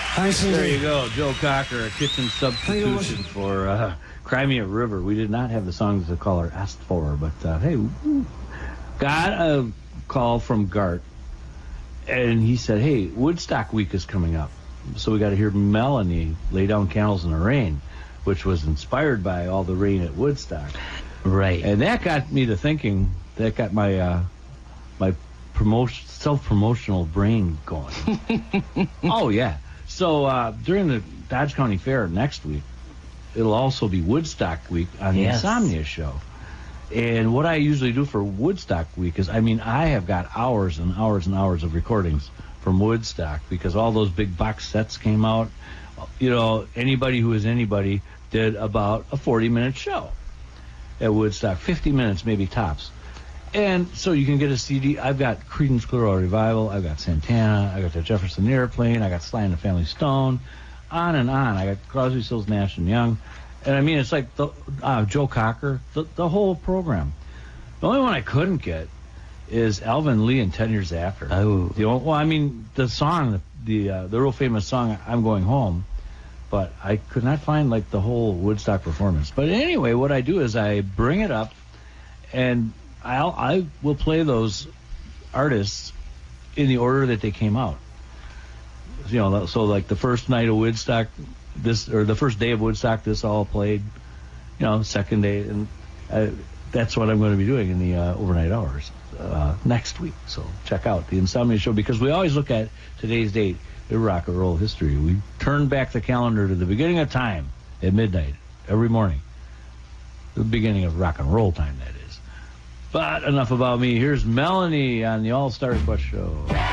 Thanks, There you go, Joe Cocker, a kitchen substitution for Cry Me a River. We did not have the songs the caller asked for, but hey, got a call from Gart, and he said, hey, Woodstock Week is coming up, so we got to hear Melanie lay down candles in the rain, which was inspired by all the rain at Woodstock. Right. And that got me to thinking, that got my my self-promotional brain going. Oh, yeah. So during the Dodge County Fair next week, it'll also be Woodstock Week on the Insomnia Show. And what I usually do for Woodstock Week is, I mean, I have got hours and hours and hours of recordings from Woodstock because all those big box sets came out. You know, anybody who is anybody did about a 40-minute show at Woodstock, 50 minutes maybe tops. And so you can get a CD. I've got Creedence Clearwater Revival, I've got Santana, I got the Jefferson Airplane, I got Sly and the Family Stone, on and on. I got Crosby, Stills, Nash and Young. And I mean, it's like the Joe Cocker, the whole program. The only one I couldn't get is Alvin Lee and 10 Years After. Oh. Well, I mean, the song, the real famous song, I'm Going Home, but I could not find, like, the whole Woodstock performance. But anyway, what I do is I bring it up, and I will play those artists in the order that they came out. You know, so like the first night of Woodstock, the first day of Woodstock, this all played. You know, second day, and that's what I'm going to be doing in the overnight hours next week. So check out the Insomnia Show, because we always look at today's date in rock and roll history. We turn back the calendar to the beginning of time at midnight every morning. The beginning of rock and roll time, that is. But enough about me. Here's Melanie on the All-Star Quest Show.